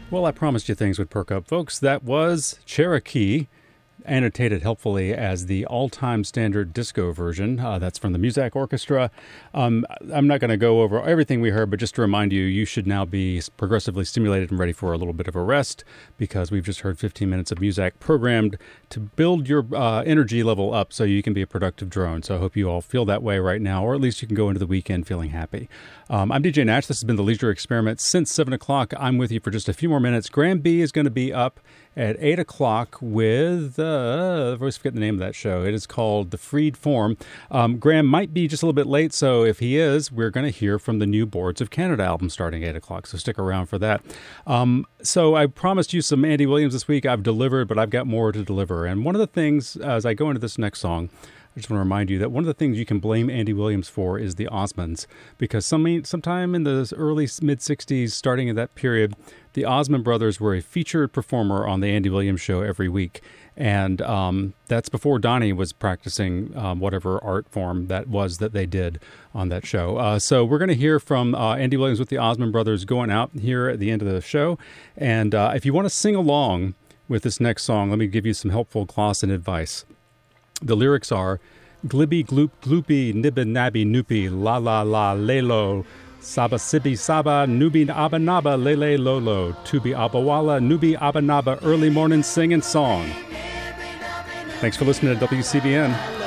Well, I promised you things would perk up, folks. That was Cherokee, annotated helpfully as the all-time standard disco version. That's from the Muzak Orchestra. I'm not going to go over everything we heard, but just to remind you, you should now be progressively stimulated and ready for a little bit of a rest, because we've just heard 15 minutes of Muzak programmed to build your energy level up so you can be a productive drone. So I hope you all feel that way right now, or at least you can go into the weekend feeling happy. I'm DJ Nash. This has been the Leisure Experiment since 7 o'clock. I'm with you for just a few more minutes. Graham B is going to be up at 8 o'clock with, I always forget the name of that show. It is called The Freed Form. Graham might be just a little bit late, so if he is, we're going to hear from the new Boards of Canada album starting 8 o'clock, so stick around for that. So I promised you some Andy Williams this week. I've delivered, but I've got more to deliver. And one of the things, as I go into this next song, I just want to remind you that one of the things you can blame Andy Williams for is the Osmonds, because sometime in the early mid-'60s, starting in that period, the Osmond brothers were a featured performer on the Andy Williams show every week. And that's before Donnie was practicing whatever art form that was that they did on that show. So we're going to hear from Andy Williams with the Osmond brothers going out here at the end of the show. And if you want to sing along with this next song, let me give you some helpful gloss and advice. The lyrics are glibby gloop gloopy nibba nabby noopy la la la lelo saba sibby saba nooby abba naba lele lolo tubi abawala nooby abba naba early morning sing and song. Thanks for listening to WCBN.